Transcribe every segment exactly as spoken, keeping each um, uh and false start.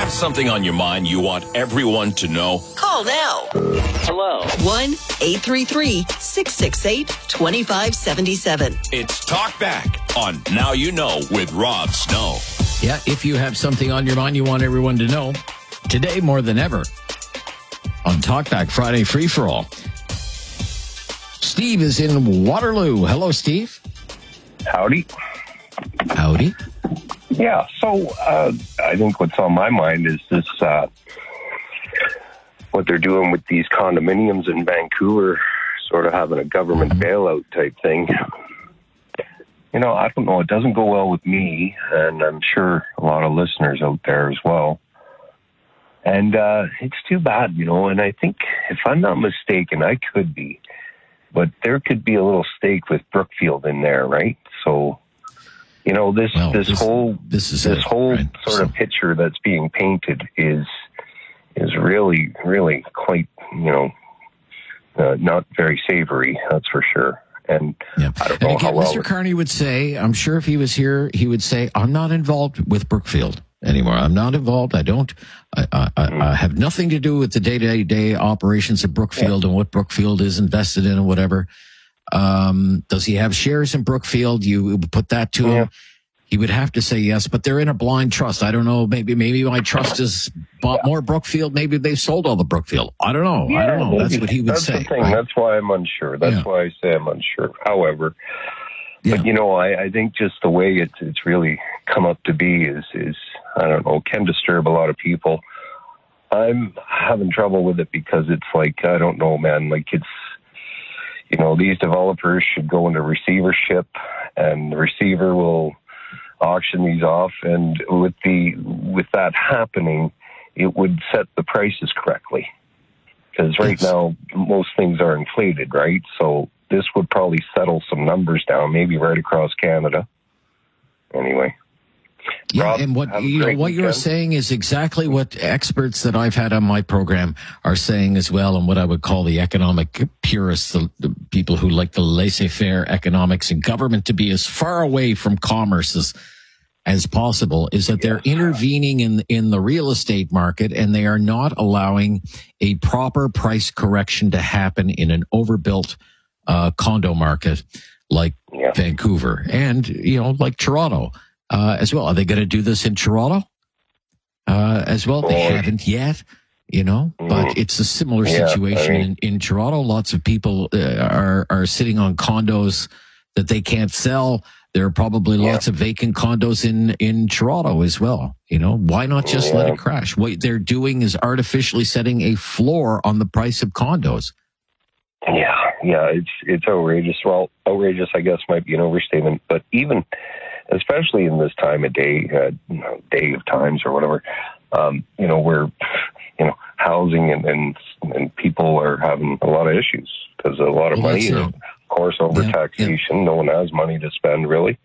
have something on your mind you want everyone to know? Call now. Hello. one eight three three, six six eight, two five seven seven. It's Talk Back on Now You Know with Rob Snow. Yeah, if you have something on your mind you want everyone to know, today more than ever on Talkback Friday Free For All. Steve is in Waterloo. Hello, Steve. Howdy. Howdy. Yeah, so uh, I think what's on my mind is this, uh, what they're doing with these condominiums in Vancouver, sort of having a government mm-hmm. bailout type thing. You know, I don't know. It doesn't go well with me, and I'm sure a lot of listeners out there as well. And uh, it's too bad, you know, and I think, if I'm not mistaken, I could be, but there could be a little stake with Brookfield in there, right? So, you know, this well, this, this whole this, is this it, whole right? sort so. of picture that's being painted is is really, really quite, you know, uh, not very savory, that's for sure. And yeah. I don't and know again, how well Mister Carney would say, I'm sure if he was here, he would say, I'm not involved with Brookfield anymore. I'm not involved. I don't, I, I, mm. I have nothing to do with the day-to-day operations of Brookfield yeah. and what Brookfield is invested in and whatever. Um, does he have shares in Brookfield? You would put that to yeah. him. He would have to say yes, but they're in a blind trust. I don't know. Maybe, maybe my trust has bought yeah. more Brookfield. Maybe they've sold all the Brookfield. I don't know. Yeah, I don't know. maybe. That's what he would That's say. The thing. Right? That's why I'm unsure. That's yeah. why I say I'm unsure. However, yeah. but you know, I, I think just the way it's it's really come up to be is is I don't know, can disturb a lot of people. I'm having trouble with it because it's like, I don't know, man. Like it's, you know, these developers should go into receivership, and the receiver will auction these off, and with the with that happening, it would set the prices correctly, because right yes. now most things are inflated, right? So this would probably settle some numbers down, maybe right across Canada. Anyway. Yeah, Rob, and what you know, what weekend. you're saying is exactly what experts that I've had on my program are saying as well, and what I would call the economic purists, the, the people who like the laissez-faire economics and government to be as far away from commerce as, as possible, is that they're intervening in in the real estate market, and they are not allowing a proper price correction to happen in an overbuilt uh, condo market like yeah. Vancouver and, you know, like Toronto. Uh, as well. Are they going to do this in Toronto uh, as well? They haven't yet, you know, but it's a similar yeah, situation I mean, in, in Toronto. Lots of people uh, are, are sitting on condos that they can't sell. There are probably yeah. lots of vacant condos in, in Toronto as well. You know, why not just yeah. let it crash? What they're doing is artificially setting a floor on the price of condos. Yeah, yeah, it's it's outrageous. Well, outrageous, I guess, might be an overstatement, but even... especially in this time of day, uh, you know, day of times or whatever, um, you know, where, you know, housing and, and, and people are having a lot of issues because a lot of well, money, uh, of course, over yeah, taxation. Yeah. No one has money to spend, really.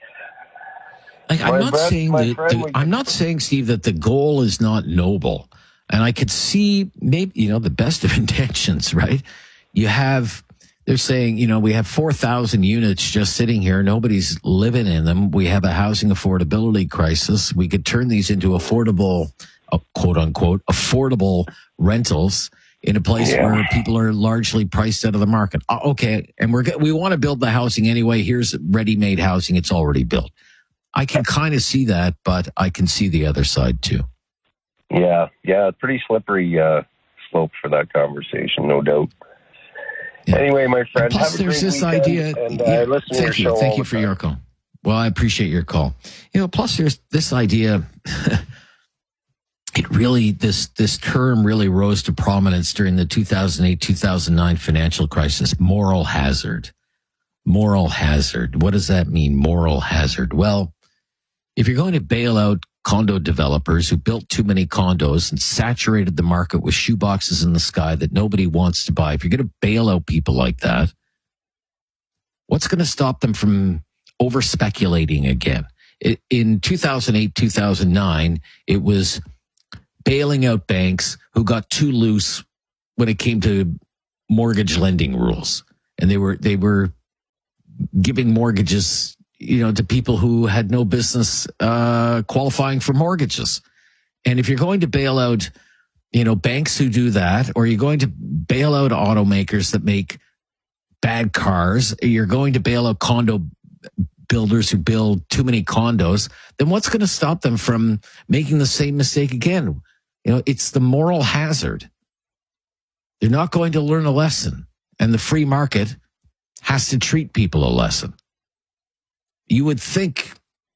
Like, I'm not friend, saying that, friend, the, I'm not saying, Steve, that the goal is not noble. And I could see maybe, you know, the best of intentions, right? You have... They're saying, you know, we have four thousand units just sitting here. Nobody's living in them. We have a housing affordability crisis. We could turn these into affordable, uh, quote unquote, affordable rentals in a place yeah. where people are largely priced out of the market. Uh, okay. And we're, we want to build the housing anyway. Here's ready-made housing. It's already built. I can kind of see that, but I can see the other side too. Yeah. Yeah. Pretty slippery, uh, slope for that conversation, no doubt. Yeah. Anyway, my friend, plus have a there's great this weekend, idea. And, uh, yeah, I listen to thank your you, show thank all you the for time. your call. Well, I appreciate your call. You know, plus there's this idea. It really this this term really rose to prominence during the two thousand eight two thousand nine financial crisis. Moral hazard. Moral hazard. What does that mean? Moral hazard. Well, if you're going to bail out condo developers who built too many condos and saturated the market with shoeboxes in the sky that nobody wants to buy, if you're going to bail out people like that, what's going to stop them from over speculating again? It, in two thousand eight, two thousand nine, it was bailing out banks who got too loose when it came to mortgage lending rules. And they were, they were giving mortgages, you know, to people who had no business uh, qualifying for mortgages. And if you're going to bail out, you know, banks who do that, or you're going to bail out automakers that make bad cars, you're going to bail out condo builders who build too many condos, then what's going to stop them from making the same mistake again? You know, it's the moral hazard. They're not going to learn a lesson, and the free market has to treat people a lesson. You would think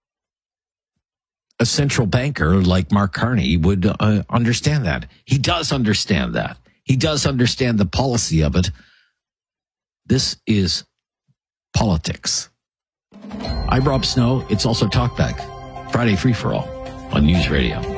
a central banker like Mark Carney would uh, understand that. He does understand that. He does understand the policy of it. This is politics. I'm Rob Snow. It's also Talkback, Friday Free for All on News Radio.